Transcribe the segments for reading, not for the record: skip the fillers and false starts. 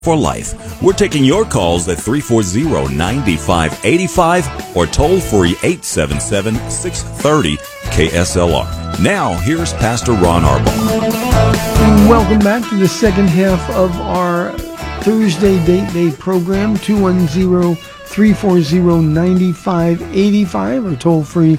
for life. We're taking your calls at 340-9585 or toll free 877-630-KSLR. Now, here's Pastor Ron Arbaugh. Welcome back to the second half of our Thursday Date Day program, 210-340-9585 or toll free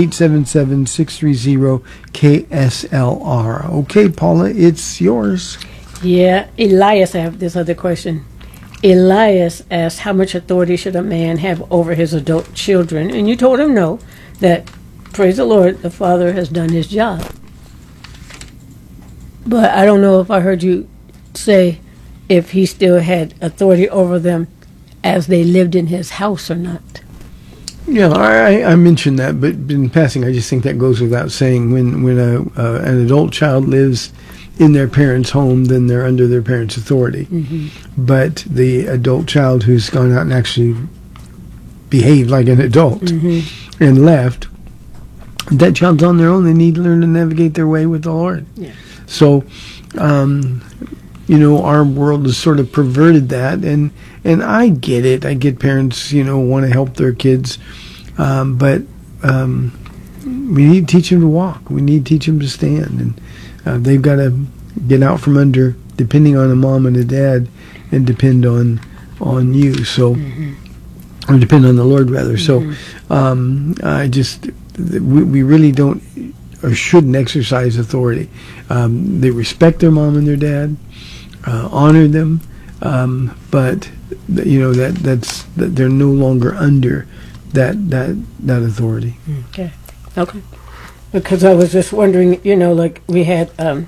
877-630-KSLR. Okay, Paula, it's yours. Yeah, Elias, I have this other question. Elias asked, how much authority should a man have over his adult children? And you told him no, that, praise the Lord, the father has done his job. But I don't know if I heard you say if he still had authority over them as they lived in his house or not. Yeah, I mentioned that, but in passing, I just think that goes without saying. When an adult child lives in their parents' home, then they're under their parents' authority. Mm-hmm. But the adult child who's gone out and actually behaved like an adult and left, that child's on their own. They need to learn to navigate their way with the Lord. Yeah. So, our world has sort of perverted that, and I get it. I get parents, want to help their kids, but we need to teach them to walk. We need to teach them to stand, and they've got to get out from under depending on a mom and a dad, and depend on you. So, or depend on the Lord rather. So, we really don't or shouldn't exercise authority. They respect their mom and their dad, honor them, but that they're no longer under that authority. Okay. Because I was just wondering, like we had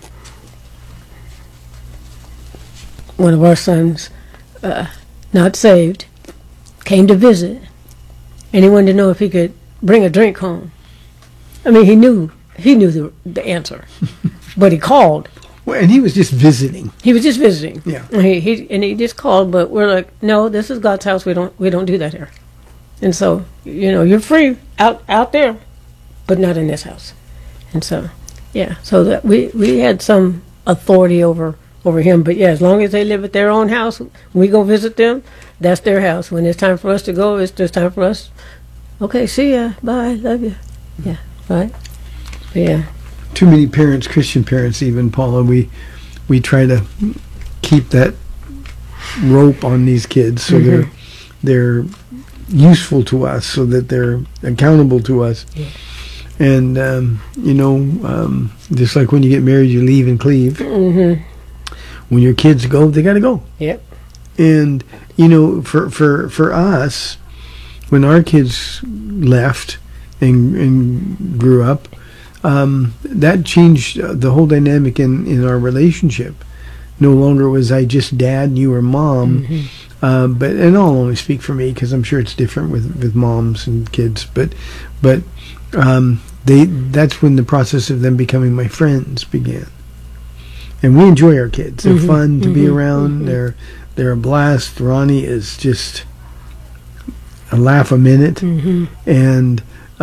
one of our sons, not saved, came to visit, and he wanted to know if he could bring a drink home. I mean, he knew the answer, but he called. Well, and he was just visiting. He was just visiting. Yeah. He just called, but we're like, no, this is God's house. We don't do that here. And so, you're free out there, but not in this house. And so, yeah, so that we had some authority over him. But yeah, as long as they live at their own house, we go visit them. That's their house. When it's time for us to go, it's just time for us. Okay, see ya. Bye. Love you. Yeah. Right. But yeah. Too many parents, Christian parents even, Paula, we try to keep that rope on these kids so they're useful to us, so that they're accountable to us. Yeah. And, just like when you get married, you leave and cleave. Mm-hmm. When your kids go, they got to go. Yep. And, for us, when our kids left and grew up, that changed the whole dynamic in our relationship. No longer was I just dad and you were mom, and I'll only speak for me because I'm sure it's different with moms and kids. But that's when the process of them becoming my friends began. And we enjoy our kids. They're fun to be around. They're a blast. Ronnie is just a laugh a minute, and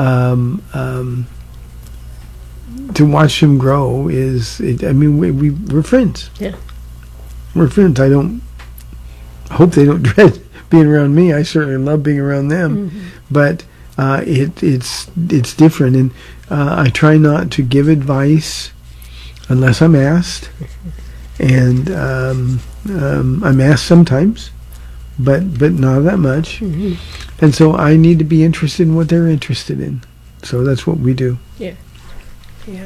to watch him grow we're friends. Yeah, we're friends. I hope they don't dread being around me. I certainly love being around them, but it's different, and I try not to give advice unless I'm asked, and I'm asked sometimes, but not that much, and so I need to be interested in what they're interested in. So that's what we do. Yeah. Yeah.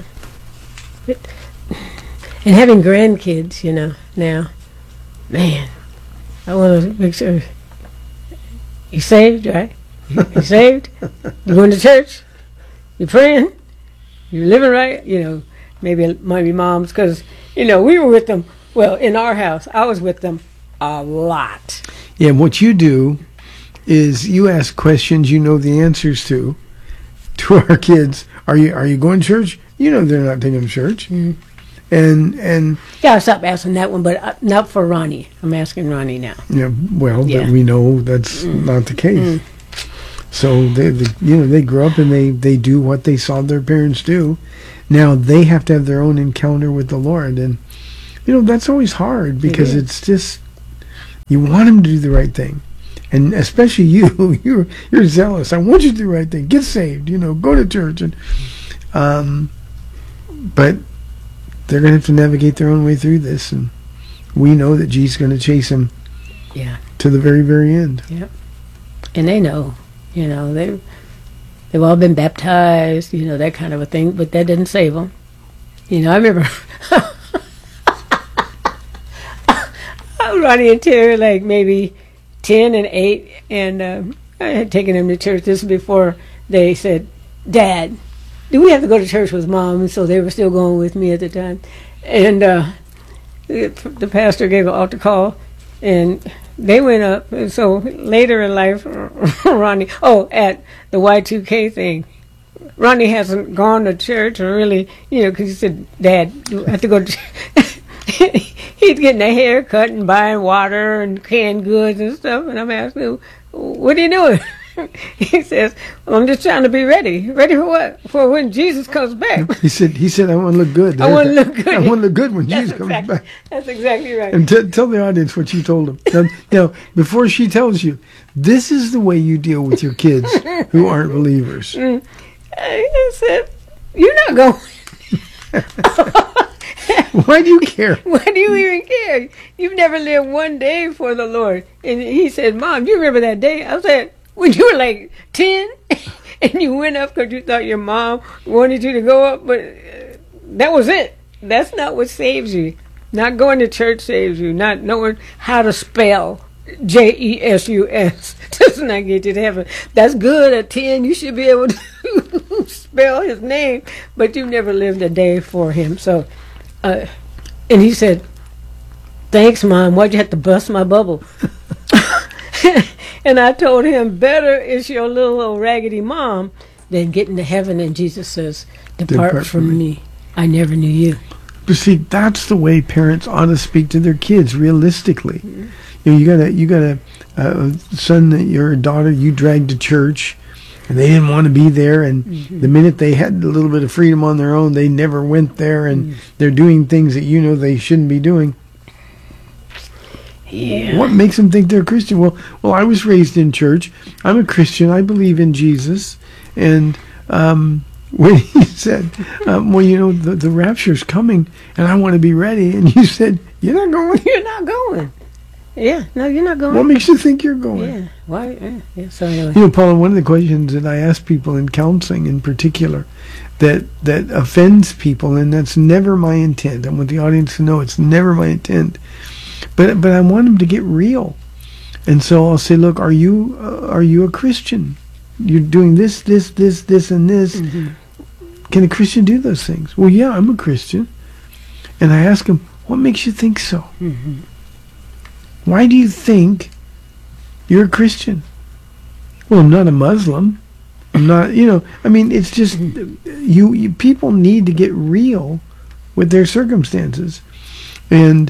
And having grandkids, now, man, I want to make sure you saved, right? You saved? You going to church? You praying? You living right? Maybe it might be moms, because, we were with them. Well, in our house, I was with them a lot. Yeah, what you do is you ask questions you know the answers to our kids. Are you going to church? They're not taking them to church. And gotta stop asking that one, but not for Ronnie. I'm asking Ronnie now. Yeah, well, but we know that's not the case. So they grow up and they do what they saw their parents do. Now they have to have their own encounter with the Lord, and that's always hard because it's just You want them to do the right thing. And especially you, you're zealous. I want you to do the right thing. Get saved, go to church. And but they're going to have to navigate their own way through this. And we know that Jesus is going to chase them to the very, very end. Yep. And they know, they've all been baptized, that kind of a thing, but that didn't save them. I remember Ronnie and Terry, like maybe 10 and 8, and I had taken them to church. This was before they said, Dad, do we have to go to church with Mom? And so they were still going with me at the time. And the pastor gave an altar call, and they went up. And so later in life, Ronnie, at the Y2K thing, Ronnie hasn't gone to church or really, because he said, Dad, I have to go to church. He's getting a haircut and buying water and canned goods and stuff. And I'm asking him, what are you doing? He says, well, I'm just trying to be ready. Ready for what? For when Jesus comes back. He said, I want to look good. I want to look good. I want to look good when Jesus comes back. That's exactly right. And tell the audience what you told him. Now, before she tells you, this is the way you deal with your kids who aren't believers. I said, you're not going. Why do you care? Why do you even care? You've never lived one day for the Lord. And he said, Mom, do you remember that day? I said, when you were like 10 and you went up because you thought your mom wanted you to go up, but that was it. That's not what saves you. Not going to church saves you. Not knowing how to spell Jesus does not get you to heaven. That's good at 10. You should be able to spell his name, but you've never lived a day for him. So, and he said, thanks, Mom. Why'd you have to bust my bubble? And I told him, better is your little old raggedy mom than getting to heaven and Jesus says, depart from me. I never knew you. But see, that's the way parents ought to speak to their kids realistically. Mm-hmm. You got a son or a daughter you dragged to church, and they didn't want to be there, and the minute they had a little bit of freedom on their own, they never went there, and they're doing things that they shouldn't be doing. Yeah. What makes them think they're a Christian? Well, I was raised in church. I'm a Christian. I believe in Jesus. And when he said, the rapture's coming, and I want to be ready, and you said, you're not going. You're not going. Yeah, no, you're not going. What makes you think you're going? Yeah, why? Yeah. So anyway, Paula, one of the questions that I ask people in counseling, in particular, that offends people, and that's never my intent. I want the audience to know it's never my intent. But I want them to get real, and so I'll say, look, are you a Christian? You're doing this, and this. Mm-hmm. Can a Christian do those things? Well, yeah, I'm a Christian, and I ask them, what makes you think so? Mm-hmm. Why do you think you're a Christian? Well, I'm not a Muslim. I'm not, it's just, you people need to get real with their circumstances. And,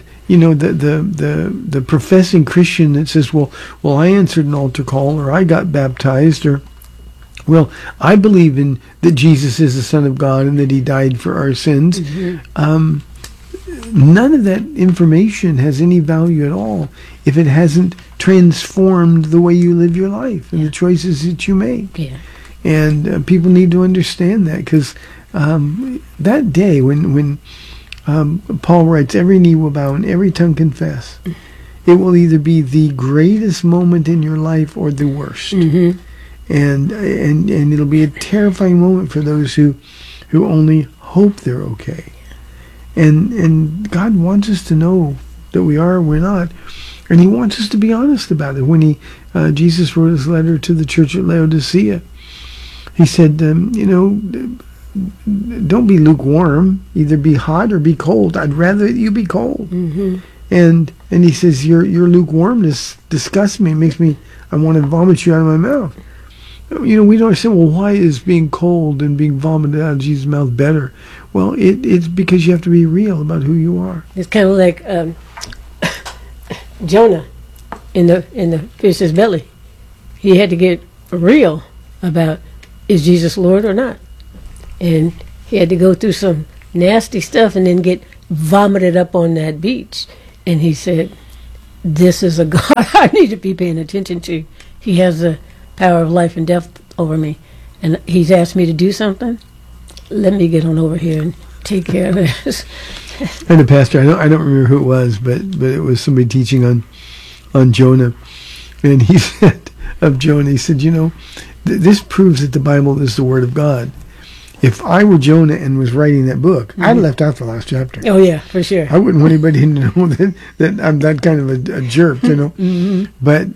the professing Christian that says, well, I answered an altar call, or I got baptized, or, well, I believe in that Jesus is the Son of God and that he died for our sins. Mm-hmm. None of that information has any value at all if it hasn't transformed the way you live your life and the choices that you make. Yeah. And people need to understand that, because that day when Paul writes, every knee will bow and every tongue confess, it will either be the greatest moment in your life or the worst. Mm-hmm. And it'll be a terrifying moment for those who only hope they're okay. And God wants us to know that we are or we're not. And he wants us to be honest about it. When Jesus wrote his letter to the church at Laodicea, he said, don't be lukewarm. Either be hot or be cold. I'd rather you be cold. Mm-hmm. And he says, your lukewarmness disgusts me. It makes me, I want to vomit you out of my mouth. We don't understand, well, why is being cold and being vomited out of Jesus' mouth better? Well, it's because you have to be real about who you are. It's kind of like Jonah in the fish's belly. He had to get real about, is Jesus Lord or not? And he had to go through some nasty stuff and then get vomited up on that beach. And he said, this is a God I need to be paying attention to. He has the power of life and death over me, and he's asked me to do something. Let me get on over here and take care of this. And a pastor, I don't remember who it was, but it was somebody teaching on Jonah, and he said of Jonah, he said, this proves that the Bible is the Word of God. If I were Jonah and was writing that book, I'd left out the last chapter. Oh yeah, for sure. I wouldn't want anybody to know that I'm that kind of a jerk, Mm-hmm. But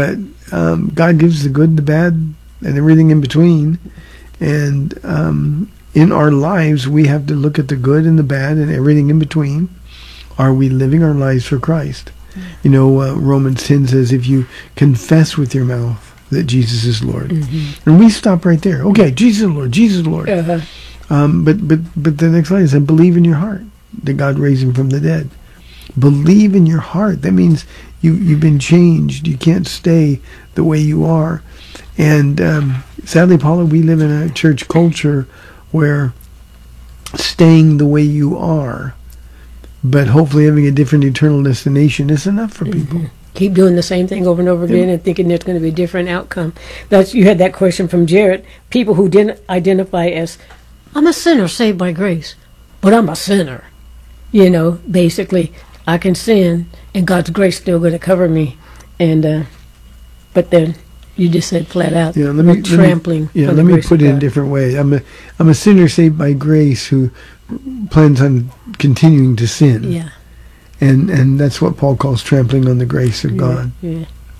God gives the good, the bad, and everything in between, and in our lives, we have to look at the good and the bad and everything in between. Are we living our lives for Christ? Romans 10 says, if you confess with your mouth that Jesus is Lord. Mm-hmm. And we stop right there. Okay, Jesus is Lord, Jesus is Lord. Uh-huh. But the next line said, believe in your heart that God raised him from the dead. Believe in your heart. That means you've been changed. You can't stay the way you are. And sadly, Paula, we live in a church culture where staying the way you are, but hopefully having a different eternal destination is enough for people. Mm-hmm. Keep doing the same thing over and over again and thinking there's going to be a different outcome. You had that question from Jared. People who didn't identify as, I'm a sinner saved by grace, but I'm a sinner. Basically, I can sin and God's grace still going to cover me. And but then you just said flat out, trampling. Let me put it in a different way. I'm a sinner saved by grace who plans on continuing to sin. Yeah. And that's what Paul calls trampling on the grace of God. Yeah.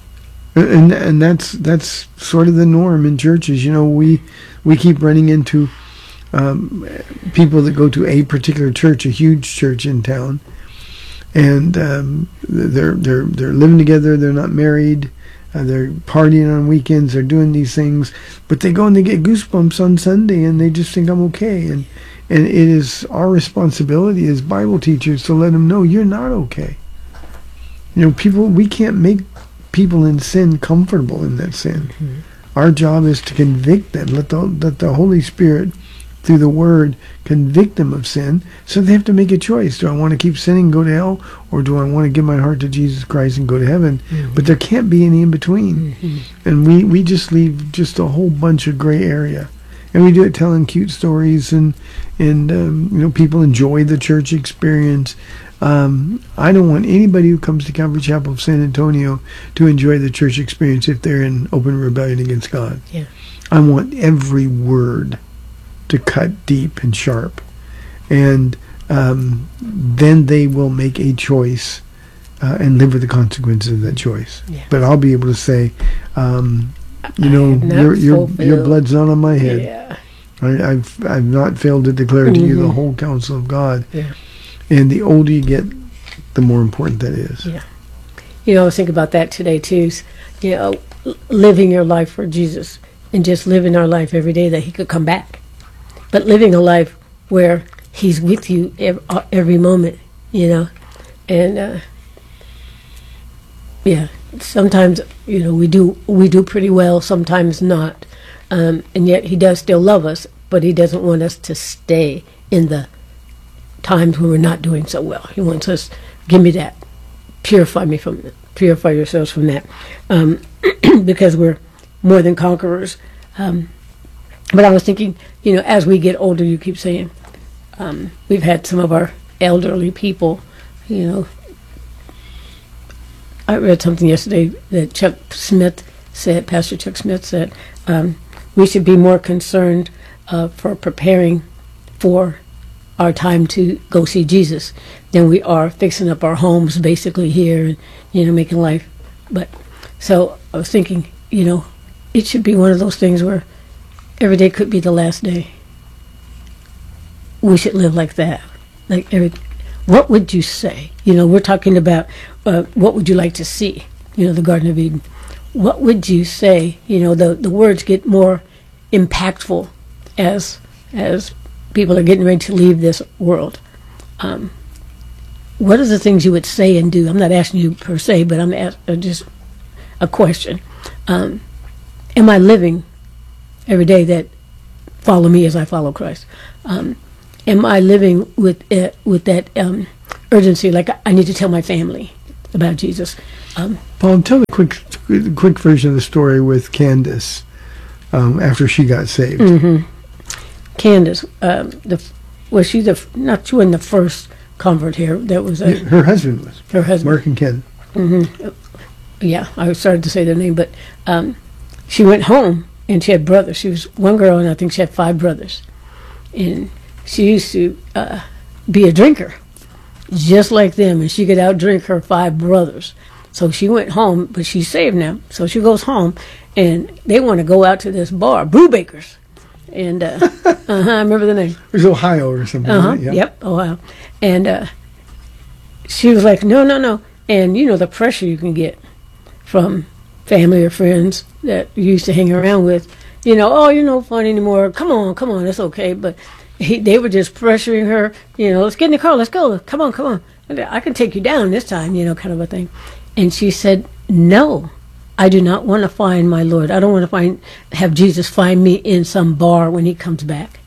And that's sort of the norm in churches. We keep running into people that go to a particular church, a huge church in town, and they're living together. They're not married. They're partying on weekends. They're doing these things, but they go and they get goosebumps on Sunday, and they just think I'm okay. And it is our responsibility as Bible teachers to let them know you're not okay. We can't make people in sin comfortable in that sin. Mm-hmm. Our job is to convict them. Let the Holy Spirit, through the Word, convict them of sin. So they have to make a choice. Do I want to keep sinning and go to hell, or do I want to give my heart to Jesus Christ and go to heaven? Mm-hmm. But there can't be any in between. Mm-hmm. And we just leave just a whole bunch of gray area. And we do it telling cute stories, and people enjoy the church experience. I don't want anybody who comes to Calvary Chapel of San Antonio to enjoy the church experience if they're in open rebellion against God. Yeah. I want every word to cut deep and sharp. And then they will make a choice and live with the consequences of that choice. Yeah. But I'll be able to say, your blood's not on my head. Yeah. I've not failed to declare to you the whole counsel of God. Yeah. And the older you get, the more important that is. Yeah. I was thinking about that today too. Living your life for Jesus and just living our life every day that he could come back. But living a life where he's with you every moment, and sometimes we do pretty well, sometimes not, and yet he does still love us, but he doesn't want us to stay in the times when we're not doing so well. He wants us, give me that, purify yourselves from that, because we're more than conquerors. But I was thinking, as we get older, you keep saying, we've had some of our elderly people, I read something yesterday that Pastor Chuck Smith said, we should be more concerned for preparing for our time to go see Jesus than we are fixing up our homes basically here and, making life. But so I was thinking, it should be one of those things where every day could be the last day. We should live like that. What would you say? We're talking about what would you like to see? The Garden of Eden. What would you say? The words get more impactful as people are getting ready to leave this world. What are the things you would say and do? I'm not asking you per se, but I'm just a question. Am I living every day that follow me as I follow Christ? Am I living with that urgency? Like I need to tell my family about Jesus. Paul, tell the quick version of the story with Candace after she got saved. Candace, she wasn't the first convert here. That was her husband was. Her husband, Mark and Ken. Yeah, I started to say their name, but she went home and she had brothers. She was one girl, and I think she had 5 brothers. And she used to be a drinker, just like them, and she could outdrink her 5 brothers. So she went home, but she's saved now. So she goes home, and they want to go out to this bar, Brewbakers. And I remember the name. It was Ohio or something. Right? Yeah. Yep, Ohio. And she was like, no. And you know the pressure you can get from family or friends that you used to hang around with. You know, oh, you're no fun anymore. Come on, it's okay. But they were just pressuring her. You know, let's get in the car, let's go. Come on. I can take you down this time, you know, kind of a thing. And she said, no, I do not want to find my Lord. I don't want to have Jesus find me in some bar when he comes back.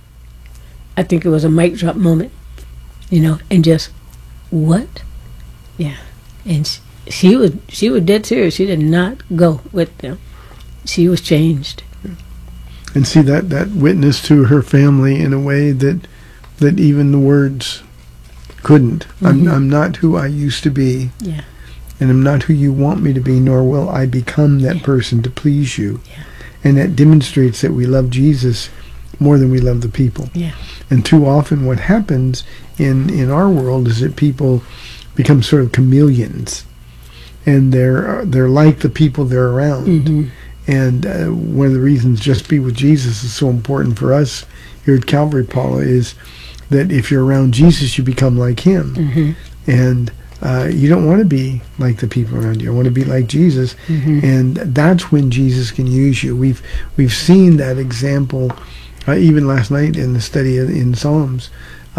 I think it was a mic drop moment, you know, and just, what? Yeah. And she was dead serious. She did not go with them. She was changed. And see that witness to her family in a way that even the words couldn't. I'm not who I used to be. Yeah. And I'm not who you want me to be, nor will I become that person to please you. Yeah. And that demonstrates that we love Jesus more than we love the people. Yeah. And too often what happens in our world is that people become sort of chameleons. And they're like the people they're around. And one of the reasons Just Be With Jesus is so important for us here at Calvary, Paula, is that if you're around Jesus, you become like him. And you don't want to be like the people around you. You want to be like Jesus. And that's when Jesus can use you. We've seen that example even last night in the study in Psalms.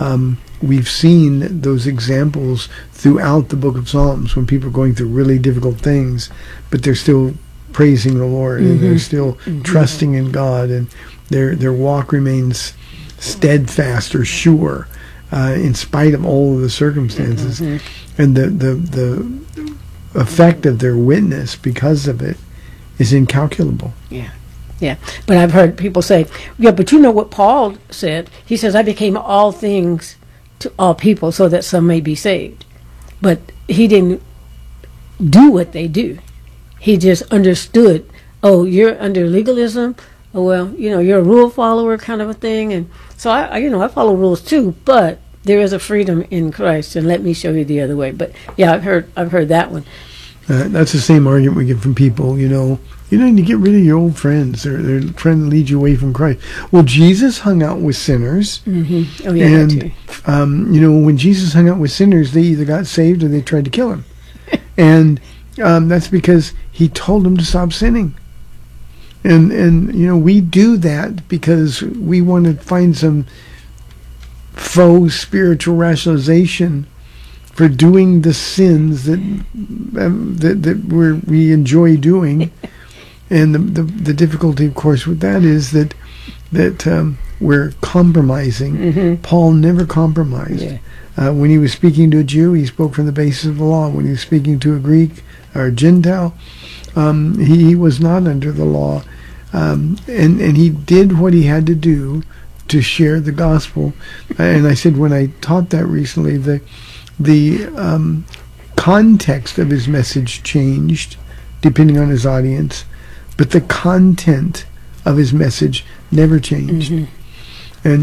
We've seen those examples throughout the book of Psalms when people are going through really difficult things, but they're still praising the Lord and they're still trusting in God, and their walk remains steadfast or sure in spite of all of the circumstances. And the effect of their witness because of it is incalculable. Yeah. But I've heard people say, yeah, but you know what Paul said? He says, I became all things to all people so that some may be saved. But he didn't do what they do. He just understood, oh, you're under legalism. Oh, well, you know, you're a rule follower kind of a thing. And so I follow rules too, but there is a freedom in Christ, and let me show you the other way. But yeah, I've heard that one. That's the same argument we get from people. You need to get rid of your old friends. They're trying to lead you away from Christ. Well, Jesus hung out with sinners. Oh yeah, and that too. When Jesus hung out with sinners, they either got saved or they tried to kill him. And that's because he told them to stop sinning. And we do that because we want to find some faux spiritual rationalization for doing the sins that we enjoy doing. And the difficulty, of course, with that is that we're compromising. Paul never compromised. When he was speaking to a Jew, he spoke from the basis of the law. When he was speaking to a Greek or a Gentile, he was not under the law. And he did what he had to do to share the gospel. And I said when I taught that recently, the context of his message changed depending on his audience, but the content of his message never changed. And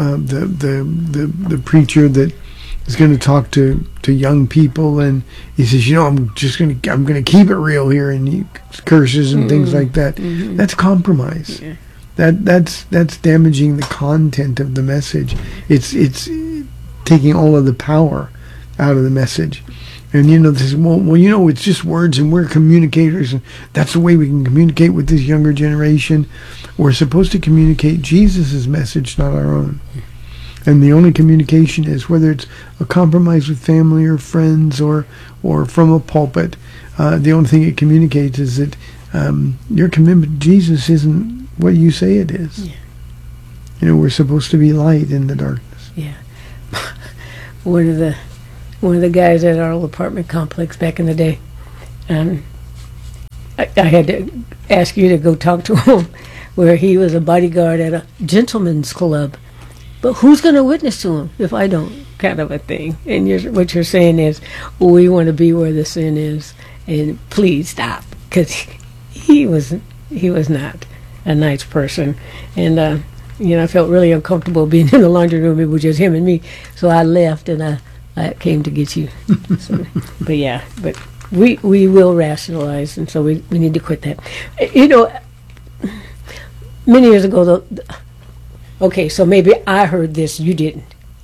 the preacher that is going to talk to young people, and he says, I'm going to keep it real here, and he curses and things like that. That's compromise. That's damaging the content of the message. It's taking all of the power out of the message. And this it's just words, and we're communicators, and that's the way we can communicate with this younger generation. We're supposed to communicate Jesus' message, not our own. And the only communication is, whether it's a compromise with family or friends or from a pulpit, the only thing it communicates is that your commitment to Jesus isn't what you say it is. We're supposed to be light in the darkness. One of the one of the guys at our old apartment complex back in the day. I had to ask you to go talk to him, where he was a bodyguard at a gentleman's club. But who's going to witness to him if I don't, kind of a thing. And what you're saying is, we want to be where the sin is, and please stop, because he was not a nice person. And I felt really uncomfortable being in the laundry room. It was just him and me, so I left, and I came to get you. So, but we will rationalize, and so we need to quit that. Many years ago, okay, so maybe I heard this, you didn't.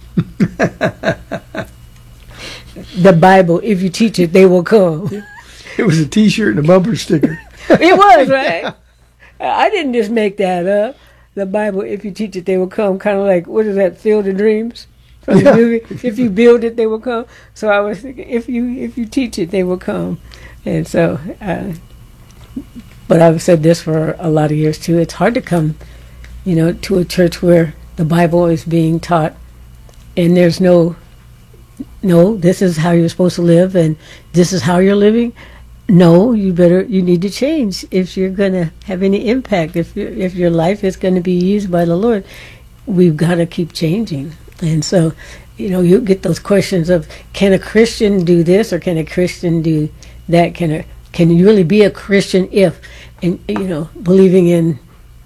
The Bible, if you teach it, they will come. It was a T-shirt and a bumper sticker. It was, right? I didn't just make that up. The Bible, if you teach it, they will come. Kind of like, what is that, Field of Dreams? From the movie? If you build it, they will come. So I was thinking, if you teach it, they will come. And so, but I've said this for a lot of years too. It's hard to come, to a church where the Bible is being taught, and there's no, this is how you're supposed to live, and this is how you're living. No, you need to change if you're going to have any impact. If your life is going to be used by the Lord, we've got to keep changing. And so, you get those questions of, can a Christian do this, or can a Christian do that? Can you really be a Christian if, and believing in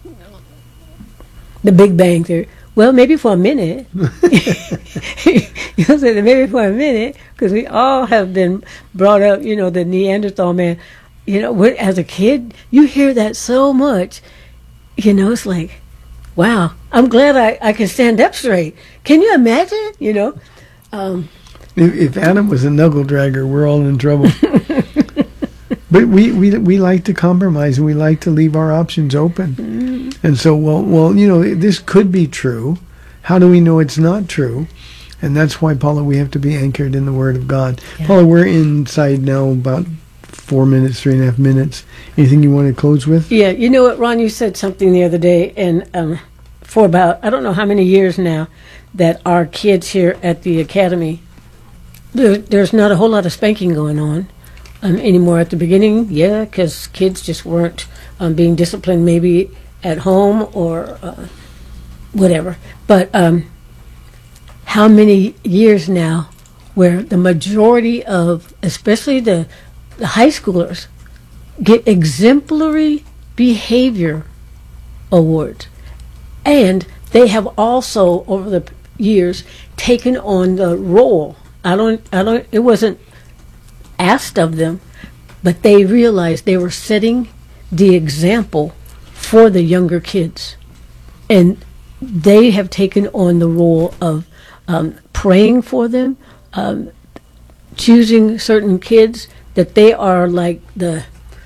the Big Bang Theory? Well, maybe for a minute. Say maybe for a minute, because we all have been brought up, the Neanderthal man. As a kid, you hear that so much. It's like, wow, I'm glad I can stand up straight. Can you imagine? If Adam was a knuckle dragger, we're all in trouble. But we like to compromise, and we like to leave our options open. And so, well, this could be true. How do we know it's not true? And that's why, Paula, we have to be anchored in the Word of God. Yeah. Paula, we're inside now about 3.5 minutes. Anything you want to close with? Yeah, you know what, Ron, you said something the other day, and for about, I don't know how many years now, that our kids here at the academy, there's not a whole lot of spanking going on anymore. At the beginning, yeah, because kids just weren't being disciplined maybe at home or whatever. But how many years now where the majority of, especially the high schoolers, get exemplary behavior awards. And they have also, over the years, taken on the role. It wasn't asked of them, but they realized they were setting the example for the younger kids. And they have taken on the role of praying for them, choosing certain kids that they are like the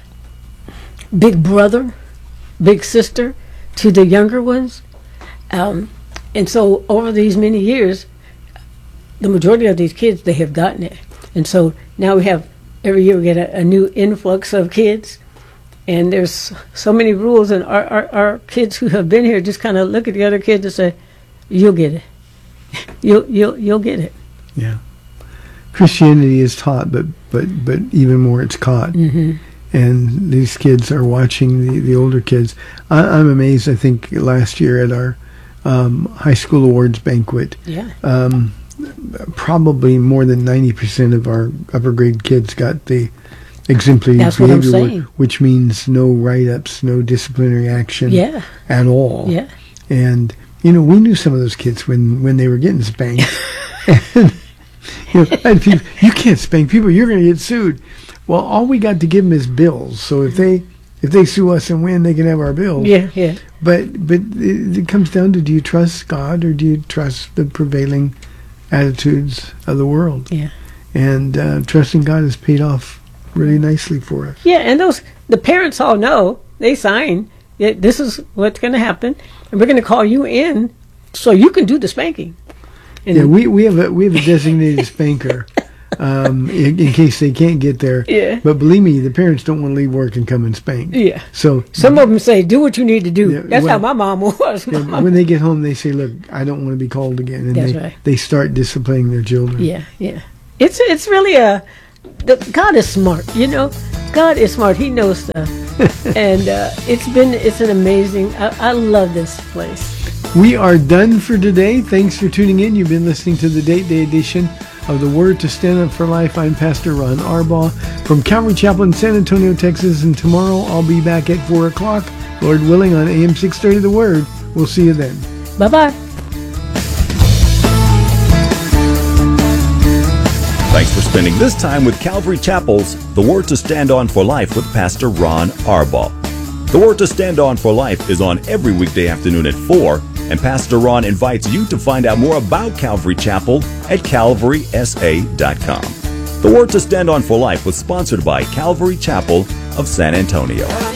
big brother, big sister to the younger ones. And so over these many years, the majority of these kids, they have gotten it. And so now every year we get a new influx of kids, and there's so many rules, and our kids who have been here just kind of look at the other kids and say, you'll get it. You'll get it. Yeah. Christianity is taught, but even more it's caught. Mm-hmm. And these kids are watching the older kids. I'm amazed. I think last year at our high school awards banquet, probably more than 90% of our upper grade kids got the exemplary behavior award, which means no write-ups, no disciplinary action at all. Yeah. And we knew some of those kids when they were getting spanked. And, people, you can't spank people, you're going to get sued. Well, all we got to give them is bills. So if they sue us and win, they can have our bills. Yeah, yeah. But it comes down to, do you trust God, or do you trust the prevailing attitudes of the world? Yeah. And trusting God has paid off really nicely for us. Yeah, and the parents all know. They sign. This is what's going to happen, and we're going to call you in so you can do the spanking. And we have a designated spanker. In case they can't get there. Yeah. But believe me, the parents don't want to leave work and come and spank. Yeah. So some of them say, do what you need to do. Yeah, that's how my mom was. When they get home, they say, look, I don't want to be called again. And they start disciplining their children. Yeah, yeah. it's really God is smart, you know. God is smart. He knows stuff, and it's an amazing. I love this place. We are done for today. Thanks for tuning in. You've been listening to the Date Day edition of the Word to Stand Up for Life. I'm Pastor Ron Arbaugh from Calvary Chapel in San Antonio, Texas, and tomorrow I'll be back at 4 o'clock, Lord willing, on AM 630 The Word. We'll see you then. Bye-bye. Thanks for spending this time with Calvary Chapel's The Word to Stand On for Life with Pastor Ron Arbaugh. The Word to Stand On for Life is on every weekday afternoon at 4, and Pastor Ron invites you to find out more about Calvary Chapel at calvarysa.com. The Word to Stand On for Life was sponsored by Calvary Chapel of San Antonio.